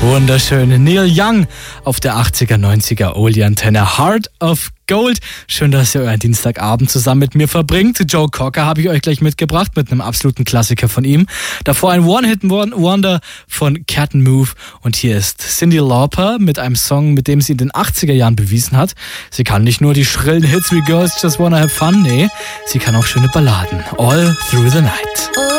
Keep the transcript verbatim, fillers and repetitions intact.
Wunderschön. Neil Young auf der achtziger, neunziger Oldie-Antenne. Heart of Gold. Schön, dass ihr euren Dienstagabend zusammen mit mir verbringt. Joe Cocker habe ich euch gleich mitgebracht mit einem absoluten Klassiker von ihm. Davor ein One-Hit-Wonder von Cat and Move. Und hier ist Cyndi Lauper mit einem Song, mit dem sie in den achtziger Jahren bewiesen hat. Sie kann nicht nur die schrillen Hits wie Girls Just Wanna Have Fun, nee, sie kann auch schöne Balladen. All Through the Night.